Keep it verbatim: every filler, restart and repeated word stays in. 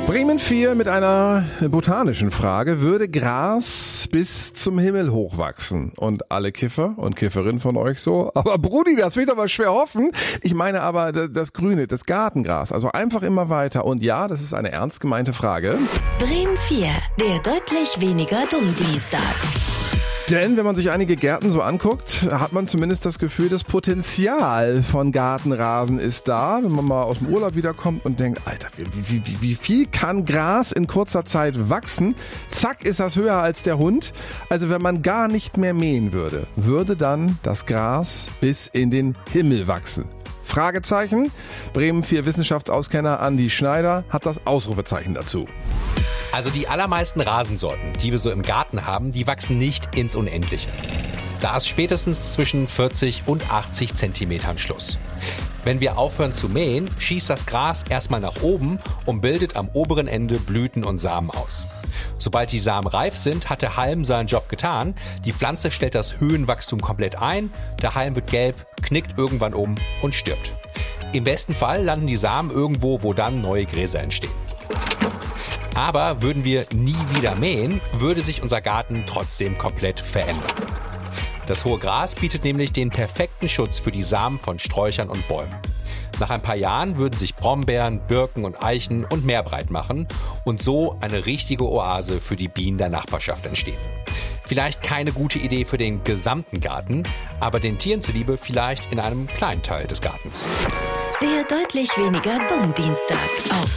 Bremen vier mit einer botanischen Frage. Würde Gras bis zum Himmel hochwachsen? Und alle Kiffer und Kifferinnen von euch so? Aber Brudi, das wird aber schwer hoffen. Ich meine aber das Grüne, das Gartengras. Also einfach immer weiter. Und ja, das ist eine ernst gemeinte Frage. Bremen vier, der deutlich weniger Dummdienstag. Denn wenn man sich einige Gärten so anguckt, hat man zumindest das Gefühl, das Potenzial von Gartenrasen ist da. Wenn man mal aus dem Urlaub wiederkommt und denkt, Alter, wie, wie, wie viel kann Gras in kurzer Zeit wachsen? Zack, ist das höher als der Hund. Also wenn man gar nicht mehr mähen würde, würde dann das Gras bis in den Himmel wachsen. Fragezeichen. Bremen vier Wissenschaftsauskenner Andi Schneider hat das Ausrufezeichen dazu. Also die allermeisten Rasensorten, die wir so im Garten haben, die wachsen nicht ins Unendliche. Da ist spätestens zwischen vierzig und achtzig Zentimetern Schluss. Wenn wir aufhören zu mähen, schießt das Gras erstmal nach oben und bildet am oberen Ende Blüten und Samen aus. Sobald die Samen reif sind, hat der Halm seinen Job getan. Die Pflanze stellt das Höhenwachstum komplett ein, der Halm wird gelb, knickt irgendwann um und stirbt. Im besten Fall landen die Samen irgendwo, wo dann neue Gräser entstehen. Aber würden wir nie wieder mähen, würde sich unser Garten trotzdem komplett verändern. Das hohe Gras bietet nämlich den perfekten Schutz für die Samen von Sträuchern und Bäumen. Nach ein paar Jahren würden sich Brombeeren, Birken und Eichen und mehr breit machen und so eine richtige Oase für die Bienen der Nachbarschaft entstehen. Vielleicht keine gute Idee für den gesamten Garten, aber den Tieren zuliebe vielleicht in einem kleinen Teil des Gartens. Der deutlich weniger Dummdienstag auf